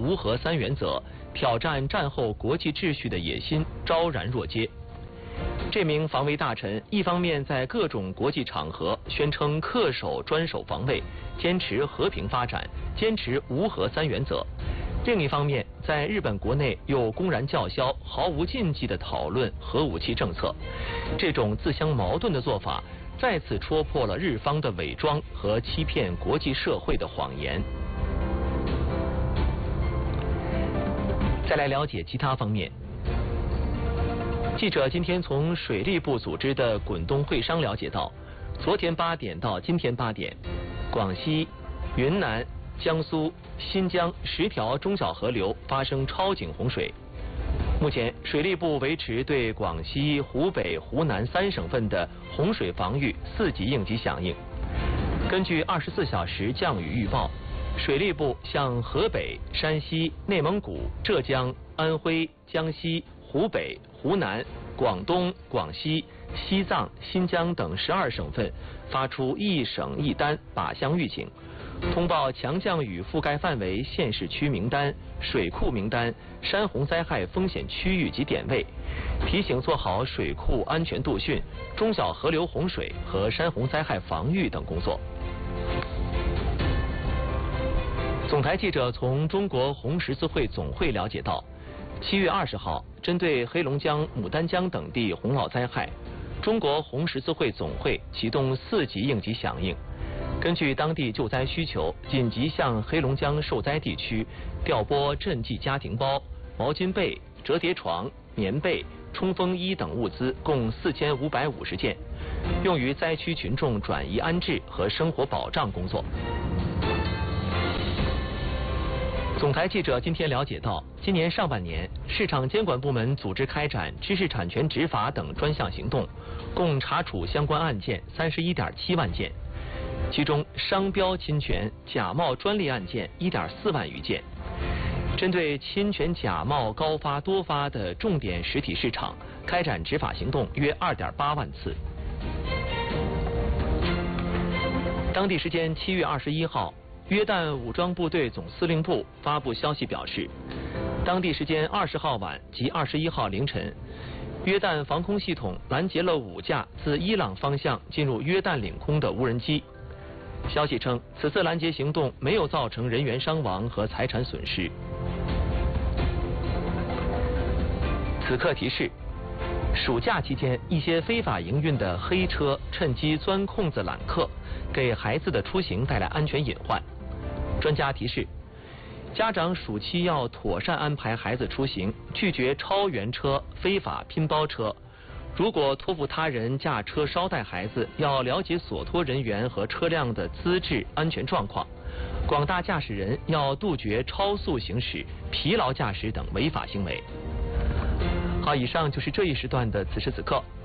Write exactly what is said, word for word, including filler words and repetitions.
无核三原则，挑战战后国际秩序的野心昭然若揭。这名防卫大臣一方面在各种国际场合宣称恪守专守防卫，坚持和平发展，坚持无核三原则；另一方面，在日本国内又公然叫嚣，毫无禁忌地讨论核武器政策。这种自相矛盾的做法，再次戳破了日方的伪装和欺骗国际社会的谎言。再来了解其他方面。记者今天从水利部组织的滚动会商了解到，昨天八点到今天八点，广西、云南、江苏、新疆十条中小河流发生超警洪水。目前，水利部维持对广西、湖北、湖南三省份的洪水防御四级应急响应。根据二十四小时降雨预报，水利部向河北、山西、内蒙古、浙江、安徽、江西、湖北、湖南、广东、广西、西藏、新疆等十二省份发出一省一单靶向预警，通报强降雨覆盖范围县市区名单、水库名单、山洪灾害风险区域及点位，提醒做好水库安全度汛、中小河流洪水和山洪灾害防御等工作。总台记者从中国红十字会总会了解到，七月二十号，针对黑龙江、牡丹江等地洪涝灾害，中国红十字会总会启动四级应急响应。根据当地救灾需求，紧急向黑龙江受灾地区调拨赈济家庭包、毛巾被、折叠床、棉被、冲锋衣等物资共四千五百五十件，用于灾区群众转移安置和生活保障工作。总台记者今天了解到，今年上半年，市场监管部门组织开展知识产权执法等专项行动，共查处相关案件三十一点七万件，其中商标侵权、假冒专利案件一点四万余件。针对侵权假冒高发多发的重点实体市场，开展执法行动约二点八万次。当地时间七月二十一号。约旦武装部队总司令部发布消息表示，当地时间二十号晚及二十一号凌晨，约旦防空系统拦截了五架自伊朗方向进入约旦领空的无人机。消息称，此次拦截行动没有造成人员伤亡和财产损失。此刻提示：暑假期间，一些非法营运的黑车趁机钻空子揽客，给孩子的出行带来安全隐患。专家提示，家长暑期要妥善安排孩子出行，拒绝超员车、非法拼包车。如果托付他人驾车捎带孩子，要了解所托人员和车辆的资质、安全状况。广大驾驶人要杜绝超速行驶、疲劳驾驶等违法行为。好，以上就是这一时段的此时此刻。